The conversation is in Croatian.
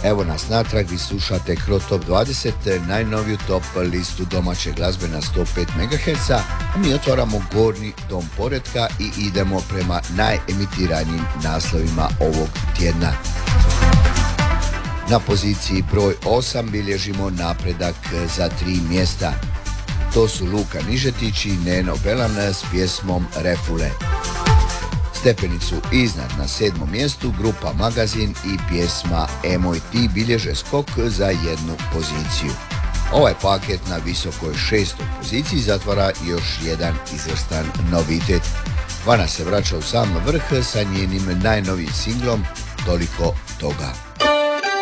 Evo nas natrag, vi slušate Cro Top 20, najnoviju top listu domaće glazbe na 105 MHz, a mi otvaramo gornji dom poretka i idemo prema najemitiranijim naslovima ovog tjedna. Na poziciji broj 8 bilježimo napredak za 3 mjesta. To su Luka Nižetić i Neno Belan s pjesmom Refule. Stepenicu iznad na 7. mjestu grupa Magazin i pjesma Emoj ti bilježe skok za 1 poziciju. Ovaj paket na visokoj 6. poziciji zatvara još jedan izvrstan novitet. Vana se vraća u sam vrh sa njenim najnovijim singlom Toliko toga.